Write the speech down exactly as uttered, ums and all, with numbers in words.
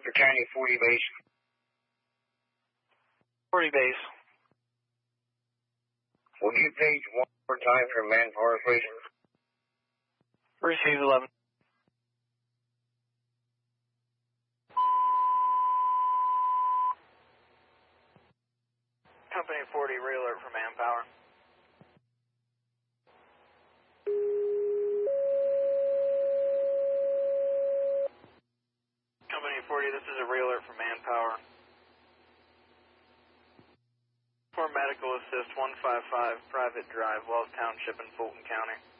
County forty base. forty base. Will you page one more time for manpower, please? Receive eleven. Company forty, re-alert for manpower. Company forty, this is a re-alert for manpower. For medical assist one five five, private drive, Wells Township in Fulton County.